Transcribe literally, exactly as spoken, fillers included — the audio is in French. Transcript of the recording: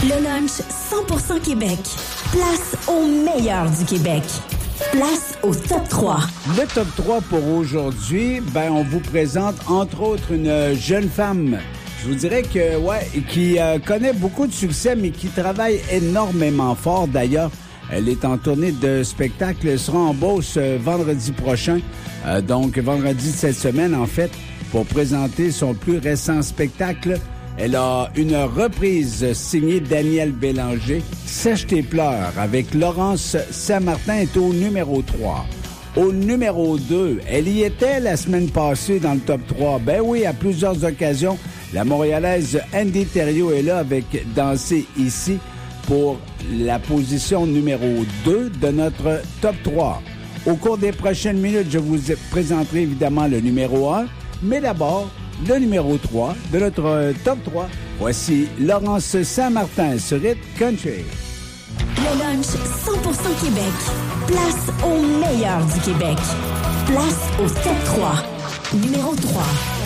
Le lunch cent pour cent Québec. Place au meilleur du Québec. Place au top trois. Le top trois pour aujourd'hui, ben on vous présente entre autres une jeune femme. Je vous dirais que ouais, qui euh, connaît beaucoup de succès, mais qui travaille énormément fort. D'ailleurs, elle est en tournée de spectacle. Elle sera en Beauce euh, vendredi prochain. Euh, donc, vendredi de cette semaine, en fait, pour présenter son plus récent spectacle. Elle a une reprise signée Daniel Bélanger. Sèche tes pleurs avec Laurence Saint-Martin est au numéro trois. Au numéro deux, elle y était la semaine passée dans le top trois. Ben oui, à plusieurs occasions, la Montréalaise Andy Thériault est là avec Danser ici pour la position numéro deux de notre top trois. Au cours des prochaines minutes, je vous présenterai évidemment le numéro un, mais d'abord, le numéro trois de notre euh, top trois. Voici Laurence Saint-Martin sur Hit Country. Le lunch cent pour cent Québec. Place au meilleur du Québec. Place au top trois. Numéro trois.